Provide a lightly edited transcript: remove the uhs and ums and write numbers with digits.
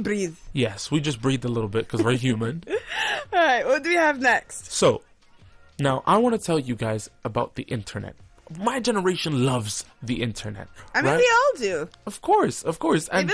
breathe. Yes, we just breathe a little bit because we're human. All right, what do we have next? So, now I want to tell you guys about the internet. My generation loves the internet. I mean, right? we all do. Of course. And